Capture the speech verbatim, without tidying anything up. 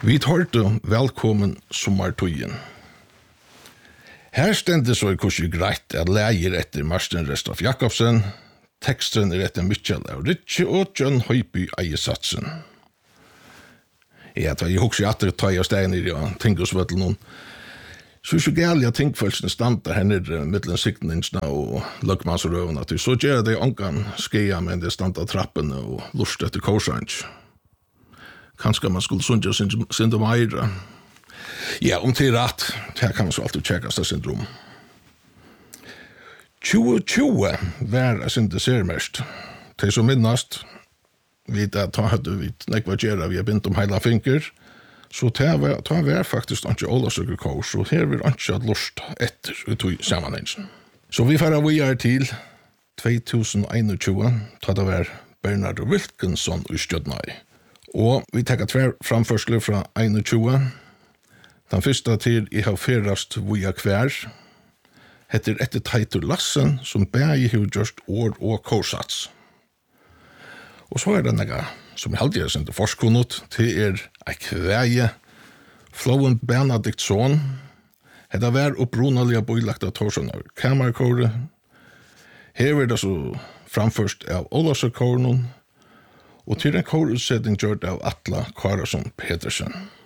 Vi tar det velkommen sommartøyen. Her stender så i kurset greit at leier etter Marsten Restoff Jakobsen, teksten er etter Michael Ritchie og John Høyby Eiesatsen. Jeg tar i hokse atter ta jeg stein i det, og tenker oss vet til noen. Så er så gærlig at tingfølelsene standa her nere mittelen siktningsna og løgmannsrøvene, at så gjør det ångan skeia, men det standa trappene og lust etter korsanj. Kanskje man skulle sunge syndrom eira. Ja, om det er rett, det kan man så alltid tjekkast av syndrom. tjue tjue var jeg synte sermest. Til som minnast, vi da ta hadde vi nekva gjerra, vi har begynt om heila finker, så ta var, ta var faktisk ikke Ålasukker kors, og her vil ikke ha lust etter ut i sammenhengen. Så vi færa vi er til tjuetusen og einogtjue, ta det var Bernard Wilkinson i Stjødnøy. Og vi takker tver framførsler fra einogtjue. Den første til jeg har ferast via hver, heter etter Teitur Lassen, som bæg har gjort år og korsats. Og så er det noe som jeg aldri har sendt forskunnet, til er ei kveie, Flowen Benediktsson, hetta var opprunalige bøylagt av Torsson av kamerkåret. Her er det så framførst av Ålasukkåren, og til en kårutsetning gjort av Atla Karason Petersen.